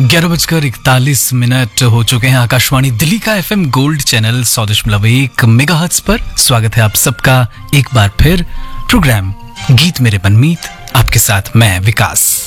11:41 हो चुके हैं। आकाशवाणी दिल्ली का FM गोल्ड चैनल 100.1 मेगाहर्ट्ज पर स्वागत है आप सबका एक बार फिर। प्रोग्राम गीत मेरे मनमीत, आपके साथ मैं विकास।